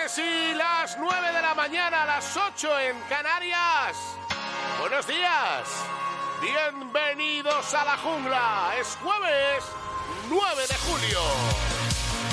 que sí, las 9 de la mañana, las 8 en Canarias. Buenos días, bienvenidos a la jungla. Es jueves 9 de julio.